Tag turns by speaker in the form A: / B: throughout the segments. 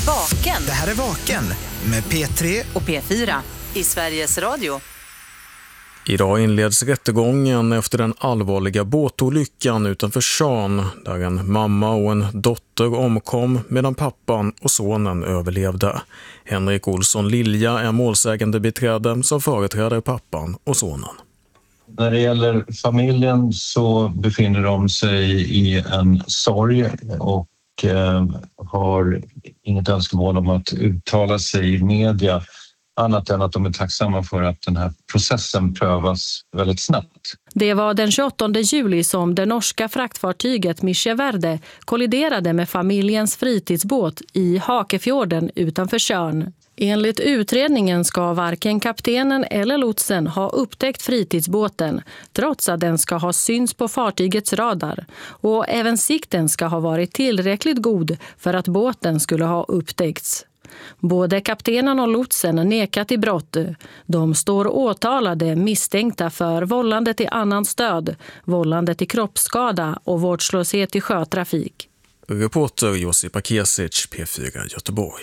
A: Vaken.
B: Det här är Vaken med P3
A: och P4 i Sveriges Radio.
C: Idag inleds rättegången efter den allvarliga båtolyckan utanför Tjörn där en mamma och en dotter omkom medan pappan och sonen överlevde. Henrik Olsson Lilja är målsägande beträde som företräder pappan och sonen.
D: När det gäller familjen så befinner de sig i en sorg och har inget önskemål om att uttala sig i media annat än att de är tacksamma för att den här processen prövas väldigt snabbt.
E: Det var den 28 juli som det norska fraktfartyget Micheverde kolliderade med familjens fritidsbåt i Hakefjorden utanför Tjörn. Enligt utredningen ska varken kaptenen eller lotsen ha upptäckt fritidsbåten trots att den ska ha syns på fartygets radar, och även sikten ska ha varit tillräckligt god för att båten skulle ha upptäckts. Både kaptenen och lotsen nekat i brott. De står åtalade misstänkta för vållande till annans död, vållande till kroppsskada och vårdslöshet i sjötrafik.
C: Reporter Josipa Kesic, P4 Göteborg.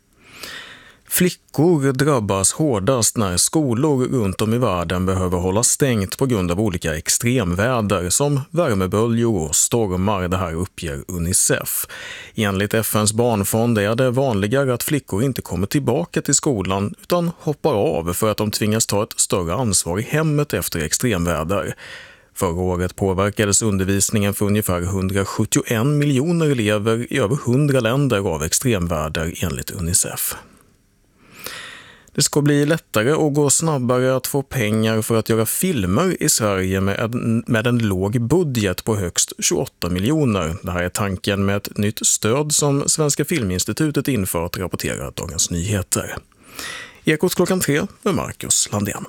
C: Flickor drabbas hårdast när skolor runt om i världen behöver hålla stängt på grund av olika extremväder som värmeböljor och stormar. Det här uppger Unicef. Enligt FNs barnfond är det vanligare att flickor inte kommer tillbaka till skolan utan hoppar av för att de tvingas ta ett större ansvar i hemmet efter extremväder. Förra året påverkades undervisningen för ungefär 171 miljoner elever i över 100 länder av extremväder enligt Unicef. Det ska bli lättare och gå snabbare att få pengar för att göra filmer i Sverige med en låg budget på högst 28 miljoner. Det här är tanken med ett nytt stöd som Svenska Filminstitutet infört, rapporterar Dagens Nyheter. Ekot klockan 3 med Marcus Landén.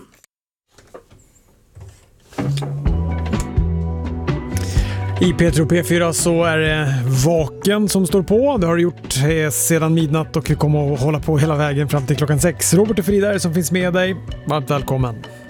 F: I P3 och P4 så är det Vaken som står på. Det har det gjort sedan midnatt och vi kommer att hålla på hela vägen fram till klockan 6. Robert och Frida som finns med dig. Varmt välkommen.